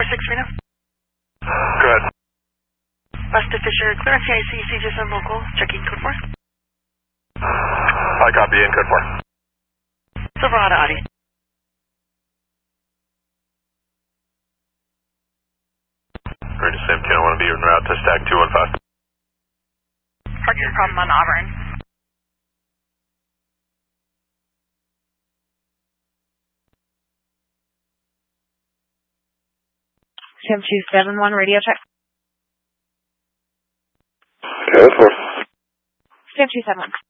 Reno. Good. West of Fisher, clearance CIC, CGSN local, checking code 4. I copy in code 4. Silverado Audi. Ready to Sam 10, I want to be en route to stack 215. Parking problem on Auburn. Sam 271, radio check. Okay, that's 4. Sam 271.